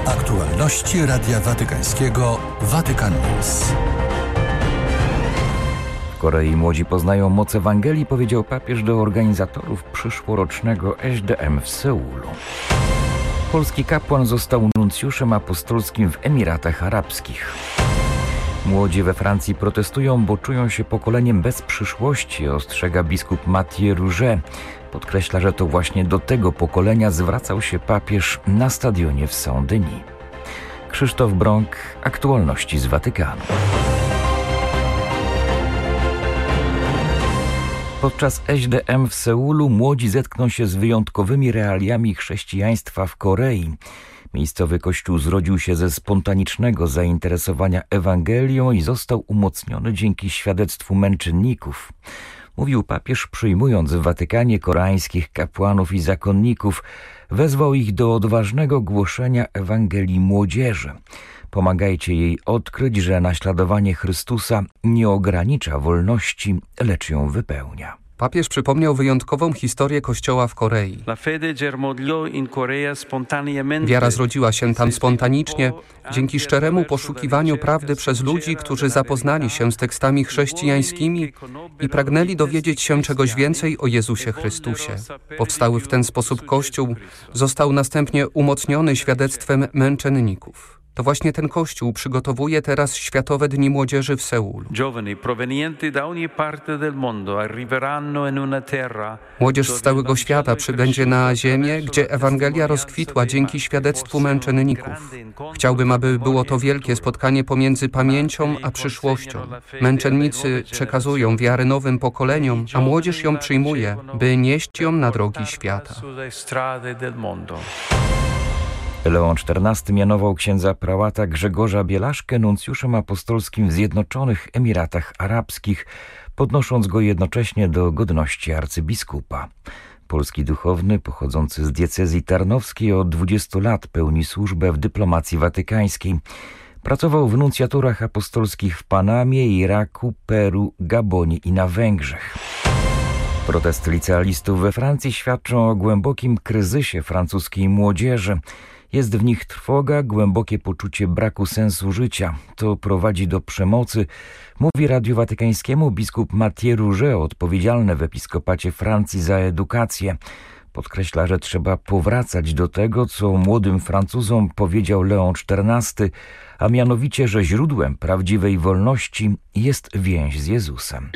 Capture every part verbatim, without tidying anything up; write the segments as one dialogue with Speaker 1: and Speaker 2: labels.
Speaker 1: Aktualności Radia Watykańskiego Vatican News.
Speaker 2: W Korei młodzi poznają moc Ewangelii, powiedział papież do organizatorów przyszłorocznego S D M w Seulu. Polski kapłan został nuncjuszem apostolskim w Emiratach Arabskich. Młodzi we Francji protestują, bo czują się pokoleniem bez przyszłości, ostrzega biskup Mathieu Rouget. Podkreśla, że to właśnie do tego pokolenia zwracał się papież na stadionie w Saint-Denis. Krzysztof Brąk, aktualności z Watykanu. Podczas S D M w Seulu młodzi zetkną się z wyjątkowymi realiami chrześcijaństwa w Korei. Miejscowy kościół zrodził się ze spontanicznego zainteresowania Ewangelią i został umocniony dzięki świadectwu męczenników. Mówił papież, przyjmując w Watykanie koreańskich kapłanów i zakonników, wezwał ich do odważnego głoszenia Ewangelii młodzieży. Pomagajcie jej odkryć, że naśladowanie Chrystusa nie ogranicza wolności, lecz ją wypełnia.
Speaker 3: Papież przypomniał wyjątkową historię Kościoła w Korei. Wiara zrodziła się tam spontanicznie, dzięki szczeremu poszukiwaniu prawdy przez ludzi, którzy zapoznali się z tekstami chrześcijańskimi i pragnęli dowiedzieć się czegoś więcej o Jezusie Chrystusie. Powstały w ten sposób Kościół został następnie umocniony świadectwem męczenników. To właśnie ten kościół przygotowuje teraz Światowe Dni Młodzieży w Seulu. Młodzież z całego świata przybędzie na ziemię, gdzie Ewangelia rozkwitła dzięki świadectwu męczenników. Chciałbym, aby było to wielkie spotkanie pomiędzy pamięcią a przyszłością. Męczennicy przekazują wiarę nowym pokoleniom, a młodzież ją przyjmuje, by nieść ją na drogi świata.
Speaker 2: Leon czternasty mianował księdza prałata Grzegorza Bielaszkę nuncjuszem apostolskim w Zjednoczonych Emiratach Arabskich, podnosząc go jednocześnie do godności arcybiskupa. Polski duchowny, pochodzący z diecezji tarnowskiej, od dwudziestu lat pełni służbę w dyplomacji watykańskiej. Pracował w nuncjaturach apostolskich w Panamie, Iraku, Peru, Gabonie i na Węgrzech. Protesty licealistów we Francji świadczą o głębokim kryzysie francuskiej młodzieży. Jest w nich trwoga, głębokie poczucie braku sensu życia. To prowadzi do przemocy, mówi Radiu Watykańskiemu biskup Mathieu Rouget, odpowiedzialny w episkopacie Francji za edukację. Podkreśla, że trzeba powracać do tego, co młodym Francuzom powiedział Leon czternasty, a mianowicie, że źródłem prawdziwej wolności jest więź z Jezusem.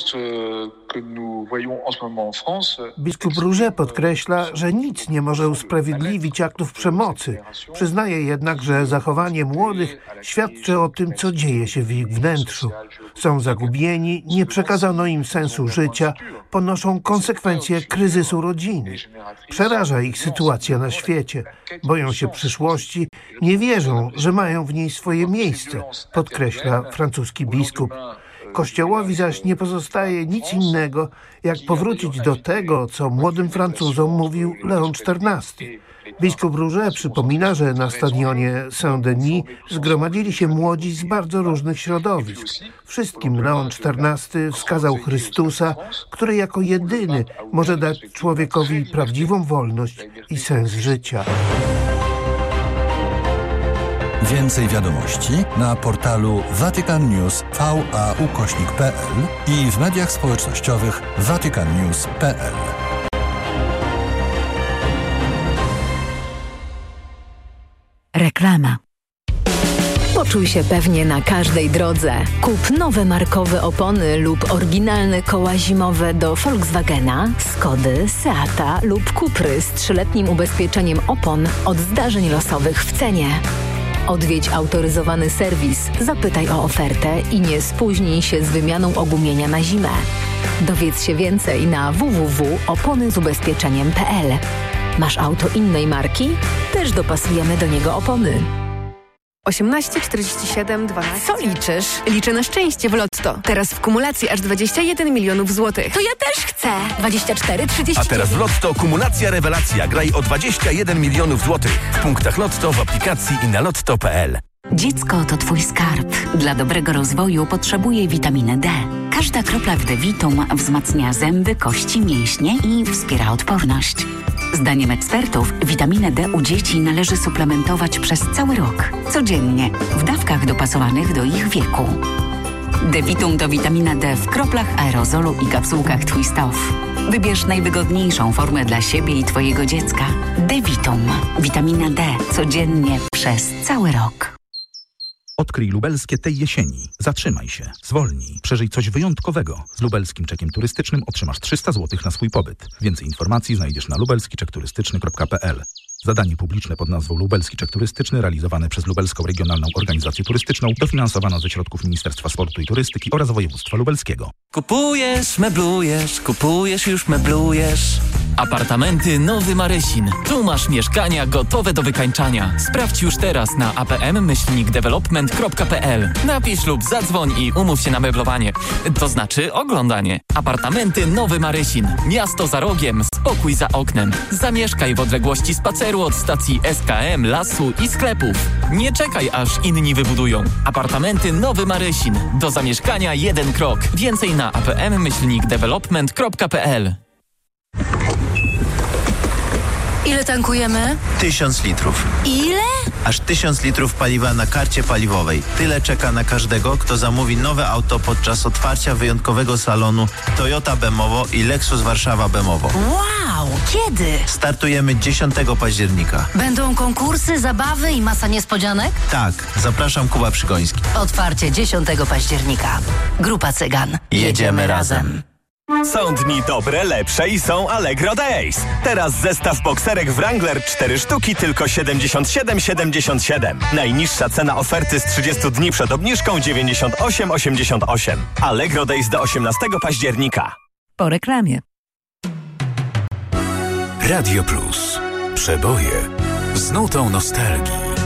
Speaker 4: Biskup Rouget podkreśla, że nic nie może usprawiedliwić aktów przemocy. Przyznaje jednak, że zachowanie młodych świadczy o tym, co dzieje się w ich wnętrzu. Są zagubieni, nie przekazano im sensu życia, ponoszą konsekwencje kryzysu rodziny. Przeraża ich sytuacja na świecie. Boją się przyszłości, nie wierzą, że mają w niej swoje miejsce, podkreśla francuski biskup. Kościołowi zaś nie pozostaje nic innego, jak powrócić do tego, co młodym Francuzom mówił Leon czternasty. Biskup Rouget przypomina, że na stadionie Saint-Denis zgromadzili się młodzi z bardzo różnych środowisk. Wszystkim Leon czternasty wskazał Chrystusa, który jako jedyny może dać człowiekowi prawdziwą wolność i sens życia.
Speaker 1: Więcej wiadomości na portalu Vatican News V A ukośnik P L i w mediach społecznościowych vatican news kropka p l.
Speaker 5: Reklama. Poczuj się pewnie na każdej drodze. Kup nowe markowe opony lub oryginalne koła zimowe do Volkswagena, Skody, Seata lub Cupry z trzyletnim ubezpieczeniem opon od zdarzeń losowych w cenie. Odwiedź autoryzowany serwis, zapytaj o ofertę i nie spóźnij się z wymianą ogumienia na zimę. Dowiedz się więcej na w w w kropka opony z ubezpieczeniem kropka p l. Masz auto innej marki? Też dopasujemy do niego opony.
Speaker 6: osiemnaście czterdzieści siedem dwanaście.
Speaker 5: Co liczysz?
Speaker 6: Liczę na szczęście w Lotto. Teraz w kumulacji aż dwadzieścia jeden milionów złotych.
Speaker 5: To ja też chcę! dwadzieścia cztery trzydzieści.
Speaker 7: A teraz w Lotto kumulacja rewelacja. Graj o dwadzieścia jeden milionów złotych. W punktach Lotto, w aplikacji i na lotto kropka p l.
Speaker 8: Dziecko to twój skarb. Dla dobrego rozwoju potrzebuje witaminy D. Każda kropla w D-Vitum wzmacnia zęby, kości, mięśnie i wspiera odporność. Zdaniem ekspertów witaminę D u dzieci należy suplementować przez cały rok, codziennie, w dawkach dopasowanych do ich wieku. Devitum to witamina D w kroplach, aerozolu i kapsułkach Twist Off. Wybierz najwygodniejszą formę dla siebie i Twojego dziecka. Devitum. Witamina D codziennie przez cały rok.
Speaker 9: Odkryj lubelskie tej jesieni. Zatrzymaj się, zwolnij, przeżyj coś wyjątkowego. Z lubelskim czekiem turystycznym otrzymasz trzysta złotych na swój pobyt. Więcej informacji znajdziesz na lubelski czek turystyczny kropka p l. Zadanie publiczne pod nazwą Lubelski Czek Turystyczny realizowane przez Lubelską Regionalną Organizację Turystyczną dofinansowano ze środków Ministerstwa Sportu i Turystyki oraz Województwa Lubelskiego.
Speaker 10: Kupujesz, meblujesz, kupujesz, już meblujesz. Apartamenty Nowy Marysin. Tu masz mieszkania gotowe do wykańczania. Sprawdź już teraz na a p m myślnik development kropka p l. Napisz lub zadzwoń i umów się na meblowanie. To znaczy oglądanie. Apartamenty Nowy Marysin. Miasto za rogiem, spokój za oknem. Zamieszkaj w odległości spaceru od stacji S K M, lasu i sklepów. Nie czekaj, aż inni wybudują. Apartamenty Nowy Marysin. Do zamieszkania jeden krok. Więcej na a p m myślnik development kropka p l.
Speaker 11: Ile tankujemy?
Speaker 12: Tysiąc litrów.
Speaker 11: Ile?
Speaker 12: Aż tysiąc litrów paliwa na karcie paliwowej. Tyle czeka na każdego, kto zamówi nowe auto podczas otwarcia wyjątkowego salonu Toyota Bemowo i Lexus Warszawa Bemowo.
Speaker 11: Wow! Kiedy?
Speaker 12: Startujemy dziesiątego października.
Speaker 11: Będą konkursy, zabawy i masa niespodzianek?
Speaker 12: Tak, zapraszam, Kuba Przygoński.
Speaker 11: Otwarcie dziesiątego października. Grupa Cygan. Jedziemy, Jedziemy razem.
Speaker 13: Są dni dobre, lepsze i są Allegro Days. Teraz zestaw bokserek Wrangler cztery sztuki tylko siedemdziesiąt siedem siedemdziesiąt siedem. Najniższa cena oferty z trzydziestu dni przed obniżką dziewięćdziesiąt osiem osiemdziesiąt osiem. Allegro Days do osiemnastego października.
Speaker 14: Po reklamie.
Speaker 15: Radio Plus. Przeboje z nutą nostalgii.